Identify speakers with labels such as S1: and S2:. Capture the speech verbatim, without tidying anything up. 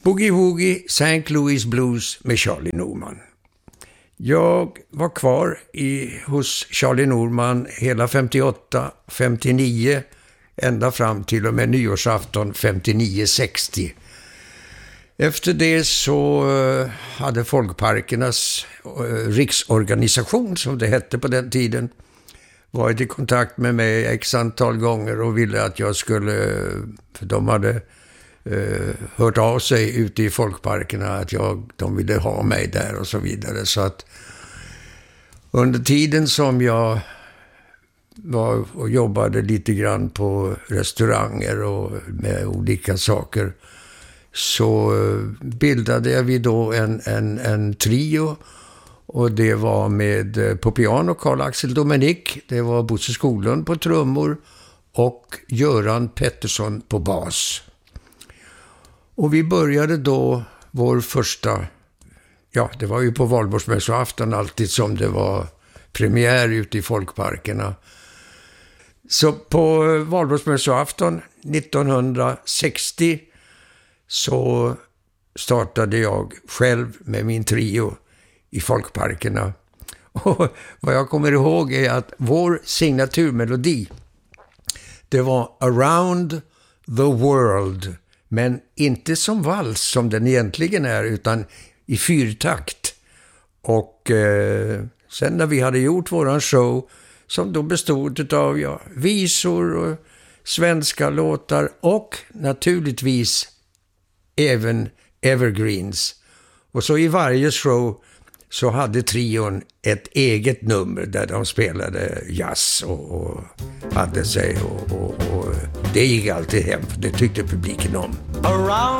S1: Boogie Woogie Saint Louis Blues med Charlie Norman. Jag var kvar i, hos Charlie Norman hela femtioåtta femtionio, ända fram till och med nyårsafton femtionio sextio. Efter det så hade Folkparkernas riksorganisation, som det hette på den tiden, varit i kontakt med mig x antal gånger och ville att jag skulle, för de hade eh, hört av sig ute i folkparkerna att jag, de ville ha mig där och så vidare. Så att under tiden som jag var och jobbade lite grann på restauranger och med olika saker, så bildade vi då en, en, en trio. Och det var med på piano Carl-Axel Dominic, det var Bosse Skoglund på trummor och Göran Pettersson på bas. Och vi började då vår första, ja det var ju på valborgsmässoafton alltid som det var premiär ute i folkparkerna. Så på valborgsmässoafton nittonhundrasextio så startade jag själv med min trio i folkparkerna. Och vad jag kommer ihåg är att vår signaturmelodi, det var Around the World, men inte som vals som den egentligen är, utan i fyrtakt. Och eh, sen när vi hade gjort våran show, som då bestod av ja, visor och svenska låtar och naturligtvis även evergreens. Och så i varje show så hade trion ett eget nummer där de spelade jazz och, och hade sig och, och, och det gick alltid hem, för det tyckte publiken om.
S2: Around